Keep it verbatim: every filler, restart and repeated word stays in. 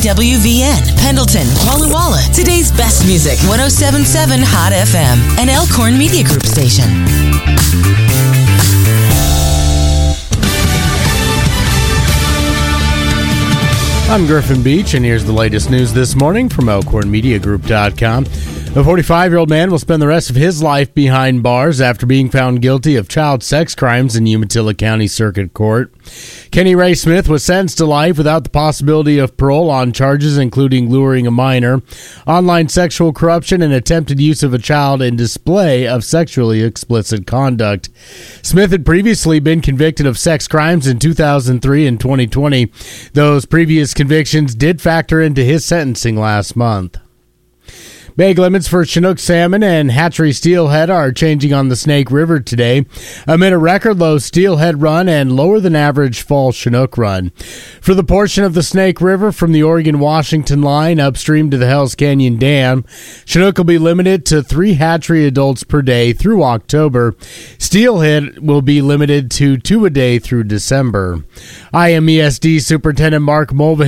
W V N, Pendleton, Walla Walla. Today's best music, one oh seven point seven Hot F M, an Elkhorn Media Group station. I'm Griffin Beach, and here's the latest news this morning from Elkhorn Media Group dot com. A forty-five-year-old man will spend the rest of his life behind bars after being found guilty of child sex crimes in Umatilla County Circuit Court. Kenny Ray Smith was sentenced to life without the possibility of parole on charges including luring a minor, online sexual corruption, and attempted use of a child in display of sexually explicit conduct. Smith had previously been convicted of sex crimes in two thousand three and twenty twenty. Those previous convictions did factor into his sentencing last month. Bag limits for Chinook salmon and hatchery steelhead are changing on the Snake River today amid a record low steelhead run and lower than average fall Chinook run. For the portion of the Snake River from the Oregon-Washington line upstream to the Hells Canyon Dam, Chinook will be limited to three hatchery adults per day through October. Steelhead will be limited to two a day through December. I M E S D Superintendent Mark Mulvihill